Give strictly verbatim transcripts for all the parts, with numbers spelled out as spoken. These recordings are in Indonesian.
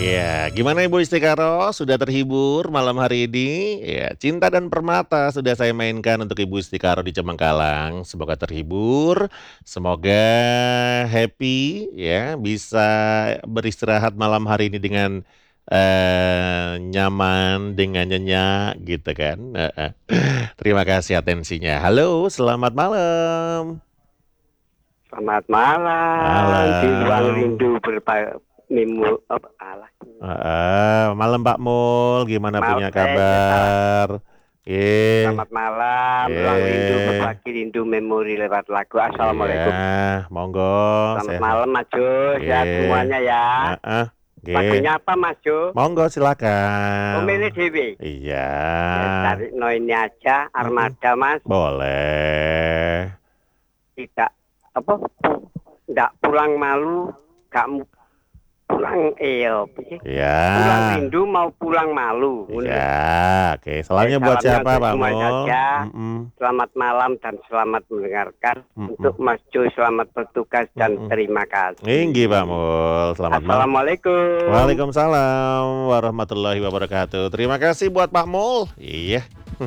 Iya, gimana Ibu Istikaro, sudah terhibur malam hari ini? Ya, Cinta dan Permata sudah saya mainkan untuk Ibu Istikaro di Cemengkalang. Semoga terhibur, semoga happy ya, bisa beristirahat malam hari ini dengan eh, nyaman, dengan nyenyak gitu kan. Heeh. Terima kasih atensinya. Halo, selamat malam. Selamat malam di ruang Malam. rindu berpa mimu apa alah. Heeh, malam Pak Mul, gimana Mal punya eh ya salah. kabar? Iya, Selamat malam, ruang rindu iya, berbagi rindu memori lewat lagu. iya, Assalamualaikum. monggo, Selamat sehat. malam Mas Jo, sehat Iya, semuanya ya. heeh, nggih. Lagunya apa Mas Jo? Monggo Oh milih silakan. Dewi. Iya. Ya cari no ini aja, Mm-mm. Armada Mas. Boleh. Tidak apa? Tidak pulang malu, gak mu- pulang eh apa sih? Pulang Iya. rindu mau pulang malu. Iya, oke. Eh, Salamnya buat salamnya siapa untuk Pak semua Mul? saja. Mm-mm, Selamat malam dan selamat mendengarkan. mm-mm, Untuk Mas Jo selamat bertugas dan mm-mm. terima kasih. Inggih Pak Mul, selamat malam. Assalamualaikum. Waalaikumsalam warahmatullahi wabarakatuh. Terima kasih buat Pak Mul. Iya.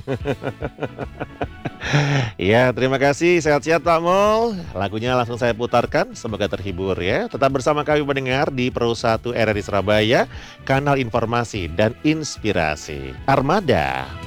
Iya, terima kasih. Sehat-sehat Pak Mul. Lagunya langsung saya putarkan. Semoga terhibur ya. Tetap bersama kami mendengar di Pro satu R R I Surabaya, kanal informasi dan inspirasi. Armada.